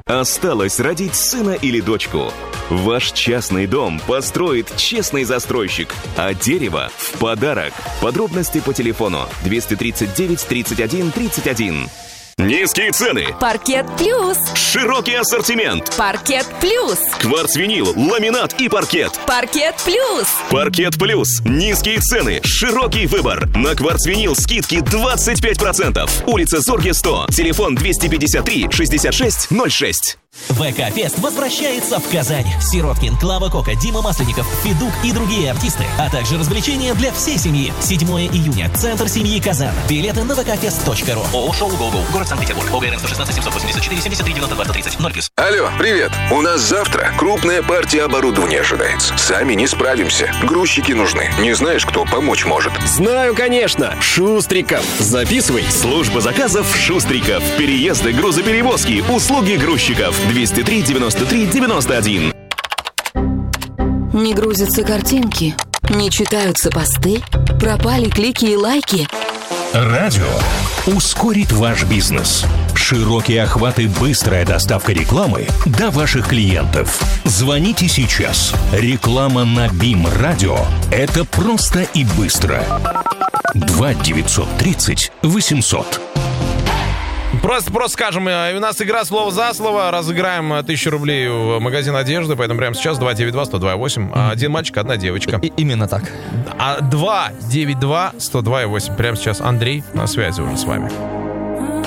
Осталось родить сына или дочку. Ваш частный дом построит честный застройщик, а дерево в подарок. Подробности по телефону 239 31 31. Низкие цены. Паркет Плюс. Широкий ассортимент. Паркет Плюс. Кварцвинил, ламинат и паркет. Паркет Плюс. Паркет Плюс. Низкие цены. Широкий выбор. На кварцвинил скидки 25%. Улица Зорге, 100. Телефон 253 66 06. ВК-фест возвращается в Казань. Сироткин, Клава Кока, Дима Масленников, Федук и другие артисты, а также развлечения для всей семьи. 7 июня. Центр семьи Казан. Билеты на vkfest.ru. ООО «Шоу ГоГо». Город Санкт-Петербург. ОГРН 116 784 73 92 130 0+. Алло, привет. У нас завтра крупная партия оборудования ожидается. Сами не справимся. Грузчики нужны. Не знаешь, кто помочь может? Знаю, конечно. Шустриков. Записывай. Служба заказов Шустриков. Переезды, грузоперевозки, услуги грузчиков. 203 93 91. Не грузятся картинки, не читаются посты, пропали клики и лайки. Радио ускорит ваш бизнес. Широкий охват и быстрая доставка рекламы до ваших клиентов. Звоните сейчас. Реклама на БИМ Радио – это просто и быстро. 2 930 800. Просто скажем, у нас игра слово за слово. Разыграем 1000 рублей в магазин одежды. Поэтому прямо сейчас 292-102-8. Один мальчик, одна девочка. Именно так. 292-102-8. Прямо сейчас Андрей на связи уже с вами.